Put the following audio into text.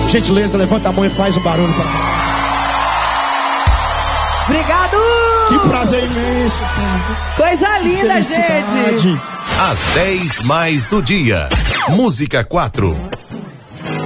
Gentileza, levanta a mão e faz um barulho pra cá. Obrigado! Que prazer imenso, cara. Coisa linda, gente. Às 10 mais do dia. Música 4.